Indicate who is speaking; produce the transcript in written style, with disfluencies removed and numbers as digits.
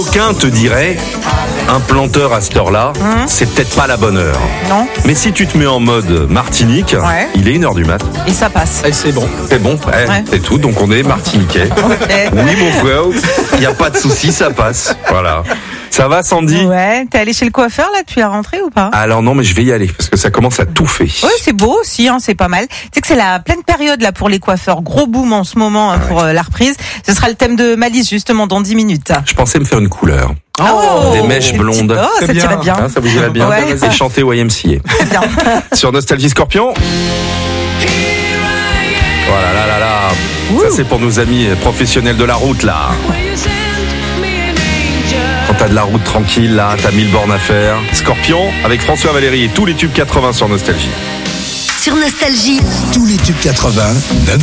Speaker 1: D'aucuns te diraient, un planteur à cette heure-là, c'est peut-être pas la bonne heure.
Speaker 2: Non.
Speaker 1: Mais si tu te mets en mode Martinique,
Speaker 2: Ouais.
Speaker 1: il est 1h du mat.
Speaker 2: Et ça passe.
Speaker 3: Et c'est bon.
Speaker 1: C'est bon, c'est tout, donc on est martiniquais.
Speaker 2: Ok.
Speaker 1: Oui mon frère, il n'y a pas de souci, ça passe. Voilà. Ça va Sandy?
Speaker 2: Ouais, t'es allé chez le coiffeur là depuis la rentrée ou pas?
Speaker 1: Alors non, mais je vais y aller, parce que ça commence à touffer.
Speaker 2: Ouais, c'est beau aussi, hein, c'est pas mal. Tu sais que c'est la pleine période là pour les coiffeurs. Gros boom en ce moment pour la reprise. Ce sera le thème de Malice justement dans 10 minutes.
Speaker 1: Je pensais me faire une couleur.
Speaker 2: Oh,
Speaker 1: Des mèches
Speaker 2: des
Speaker 1: blondes.
Speaker 2: petites- Oh, ça t'irait bien.
Speaker 1: Hein, ça vous irait bien?
Speaker 2: Ouais.
Speaker 1: Et chanter YMCA.
Speaker 2: Très bien.
Speaker 1: Sur Nostalgie Scorpion. Voilà, là, là, là. Ça, c'est pour nos amis professionnels de la route, là. Quand t'as de la route tranquille, là, t'as 1000 bornes à faire. Scorpion, avec François Valéry et tous les tubes 80 sur Nostalgie.
Speaker 4: Sur Nostalgie.
Speaker 5: Tous les tubes 80, non